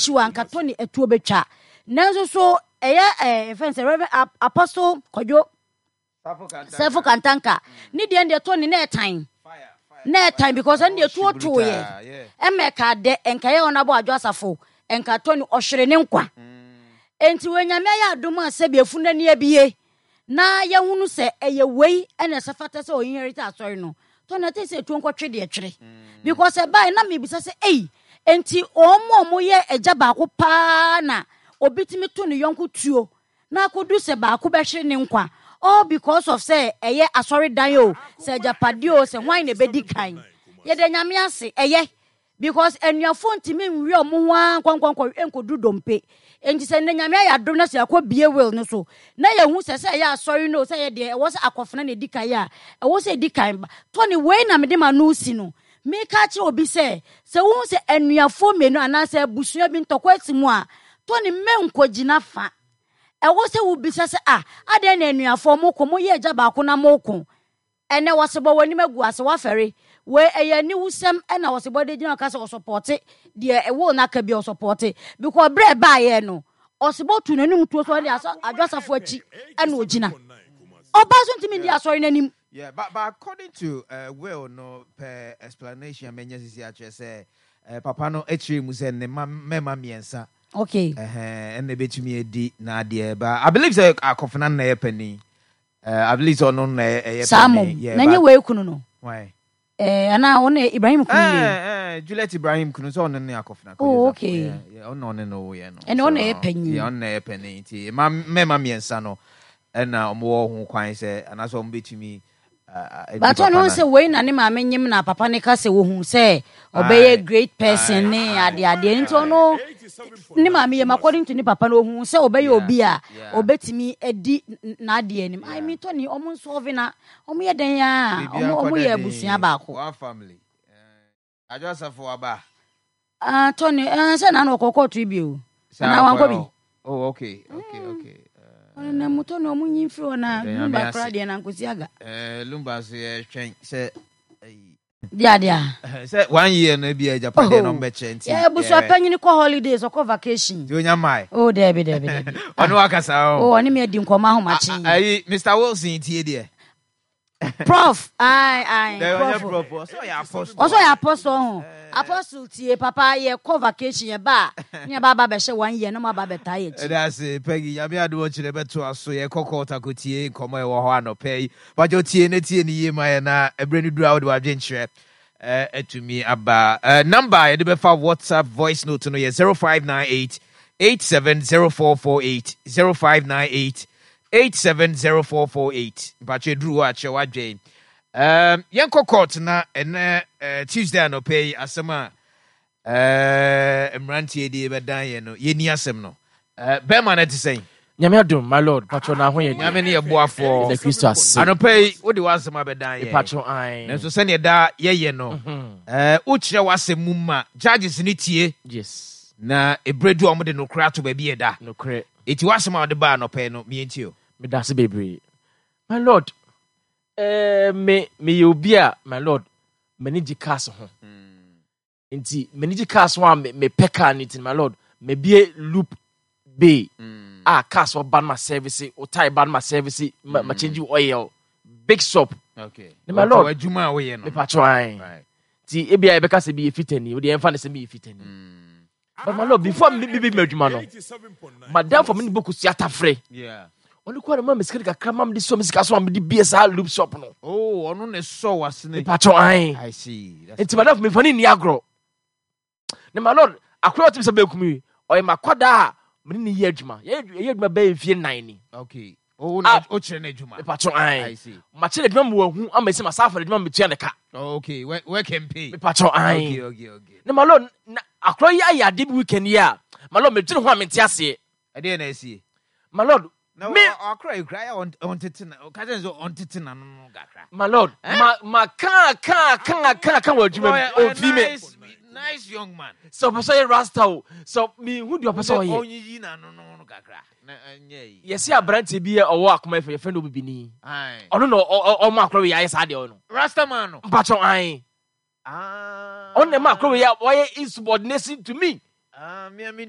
wanka Tony etuo betwa nanso so friends Reverend Apostle Kojo Sefo Kantanka ni de Tony na time because and the two ye emeka de enkaye onabo adwasafo enka Tony ohwere ne nkwa enti wenyame ya adom asebi efuna ne abie na ye hunu se eye wei ene sefata se oyinherita asori no Tony te se tu nkotwe de etwere because by na me bisa se enti omo ye eja ba ko pa na obitimi to ne yonko tuo na akodu se ba ko be hwere ne nkwa all because of say eye asori dan yo se japadio se hwan na bedi kan ye de nyame ase because enuafo ntimi nwi omo ho kwankwankwa enkodu dompe enti se ne nyame ya dom na se akobie will no so na ye hu se ya asori no se ye de wo se akofena na edikan ya wo se edikan Tony we na me de ma no si no me ka chi obi se hu se enuafo menu ana se busua bi ntokwa asimu a Tony menkogina fa wo se wo bisa se ade na enuafo mo ye agya ba ko na moko ene wo se bo wani magu ase wa fere we eye ni wusem na wo se bo de gina ka se wo support de wo na ka bi wo support because bre ba ye no o se bo tu nanum tu so de aso adwasafo achi na ogina oba so ntimi di asori nanim. Yeah, but according to Will no per explanation menya sisi ache say papa no etri mu se ne mema miensa. Okay. And the betumi edi na de ba. I believe say akofena na yepani. I believe so no na yepani. Samo. Na nye we kunu no. Why? Ana one Ibrahim kunu. Juliet Ibrahim kunu so on na akofena. Oh, okay. Yeah, on no ye no. And on yepani. Yeah, on yepani ti. Mema miensa no. And na omo ho kwan say anaso omo betumi but no say we na ne ma menyim na papa ne ka se wo hu say obey great person ne ade nto no ne ma me according to ne papa no hu say obey obi a obetimi edi na ade anim I mean Tony omo solve na omo ye den ya omo ye abusua ba ko one family ajasa for aba Tony say na no kokotu bi o na wan ko bi oh okay na muto no munyi fro na lumba kra de na nkosiaga lumba se twen se dia se 1 year na bia Japan no mbechenti busu apanyini ko holidays or ko vacation ti onyamai debi ono akasa oni me di nkoma ho machi ayi Mr. Wilson tie de prof prof so ya apostle tie papa ye ko vacation ye ba ne ba be hye 1 year na ma ba beta ye chi that's Peggy ya me ado chire beto aso ye kokota ko tie nkomo e wo ho anope ba jo tie ne ye ma ye na ebrenu dura wo de wa dwenkyere etumi aba number ye de be fa WhatsApp voice note no ye 0598 870448 0598 870448 Bache Drew ache wadwen yenko court na ene Tuesday no pay asema emrantie de bedan ye no ye ni asem no be man ati sen nyame adom my lord patro na ho ye nyame ne ye boafo the Christos anope wo de wasema bedan ye patro ai na so se ne da ye no wo kire wasem mumma judges ni tie yes na ebredu omo de no kra to ba bi eda no kre eti wasema de ba no pay no me ntio me da se bebre my lord me yobia my lord manage cars ho enti manage cars ho me peka niti my lord me bie loop bay cars or ban my service or tie ban my service ma change oil big shop okay my lord adwuma we ye no me patro an ti ebia e beka se bi fitani we dey enfa ne se bi fitani but my lord before me be adwuma no madam for me boku siata frɛ only kwa mama skiri kakra mam di so misika so am di BSA loop shop no ono ne so wasene patro an I see it's madam me fani ni agro ne my lord akro otim se bekumi oy makoda me ni ye adwuma ye adwuma be fie 9 ni okay na o kire na adwuma patro an I see ma kire adwuma mo hu am se ma safa adwuma me tua ne ka okay we can pay patro an okay ne my lord akro ya ade weekend ya my lord me twene ho am ntiase ade na asie my lord me akra on titina kazen so on titina no gakra my lord ma kan wa adwuma o fi me nice young man so person rasta so me who do person here onyi na no gakra na nyei yes ya branch bi e owo akoma efe friend obibini ono no o ma akro ya isa de ono rasta man no mpacho an on the ma akro ya why insubordination to me me